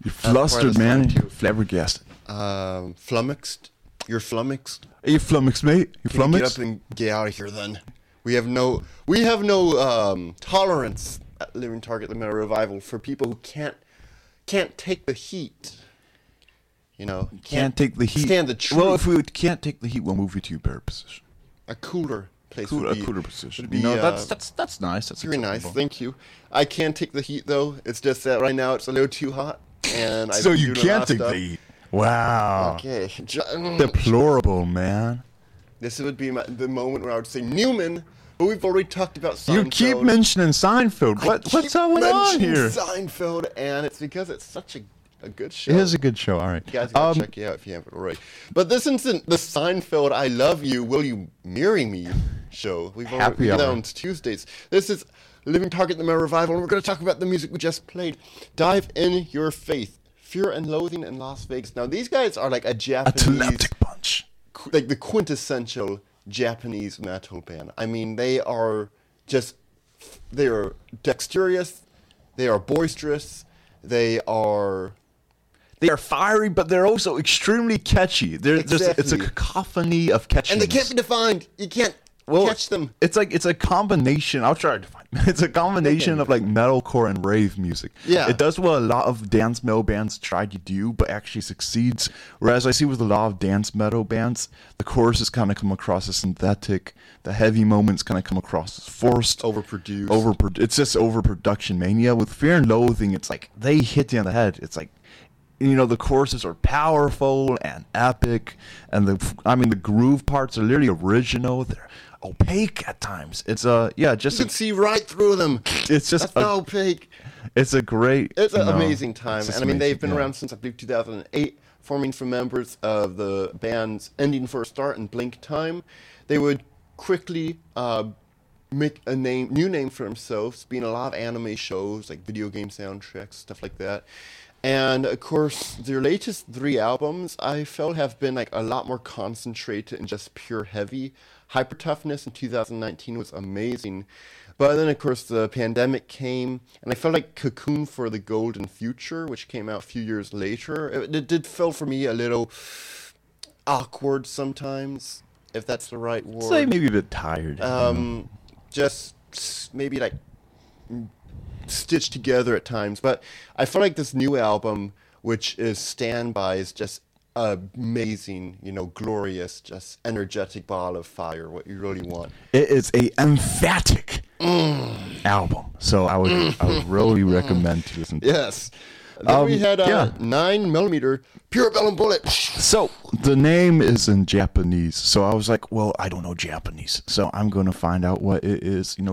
You're flustered, man. You're flabbergasted. Flummoxed. You're flummoxed. Are you flummoxed, mate? You Can you get flummoxed? up and get out of here then? We have no tolerance at Living Target the Meta Revival for people who can't take the heat. You know, Can't take the heat. Stand the truth. Well, if we can't take the heat, we'll move you to a better position. A cooler place A would be cooler position. would be, No, that's nice. That's very nice. acceptable. Thank you. I can't take the heat though. It's just that right now it's a little too hot, and So I've been you doing a lot can't of take stuff. the heat. Wow. Okay. Deplorable, man. This would be the moment where I would say Newman, but we've already talked about Seinfeld. You keep mentioning Seinfeld. What's going on here? Seinfeld, and it's because it's such a good show. It is a good show. All right. You guys gotta check it out if you haven't already. But this isn't the Seinfeld "I Love You, Will You Marry Me" show. We've Happy done hour. on Tuesdays. This is Living Target the Meta Revival, and we're going to talk about the music we just played. Dive in Your Faith, Fear and Loathing in Las Vegas. Now these guys are like a A Japanese, teleptic punch. like the quintessential Japanese metal band. I mean, they are dexterous, they are boisterous, they are fiery, but they're also extremely catchy. It's a Exactly. cacophony of catchiness. and they can't be defined. You can't catch them. It's a combination. I'll try to define. It's a combination of like metalcore and rave music. Yeah. It does what a lot of dance metal bands try to do, but actually succeeds. Whereas I see with a lot of dance metal bands, the choruses kind of come across as synthetic. The heavy moments kind of come across as forced. Overproduced. It's just overproduction mania. With Fear and Loathing, it's like they hit you on the head. It's like, you know, the choruses are powerful and epic, and the groove parts are literally original. They're opaque at times. It's You can see right through them. it's just That's not opaque. it's a great. It's an you know, amazing time. it's just And I mean, they've amazing, been yeah. around since I believe 2008, forming from members of the bands Ending for a Start and Blink Time. They would quickly make a new name for themselves, being a lot of anime shows, like video game soundtracks, stuff like that. And of course, their latest 3 albums, I felt, have been like a lot more concentrated and just pure heavy. Hyper Toughness in 2019 was amazing. But then, of course, the pandemic came, and I felt like Cocoon for the Golden Future, which came out a few years later. It did feel for me a little awkward sometimes, if that's the right word. Say maybe a bit tired. Just maybe like stitched together at times. But I feel like this new album, which is Standby, is just amazing, you know, glorious, just energetic ball of fire, what you really want. It is a emphatic album, so I would really recommend to listen to. Yes. Then we had a yeah. 9mm Pure Bellum Bullet. So the name is in Japanese, so I was like, well, I don't know Japanese, so I'm gonna find out what it is, you know,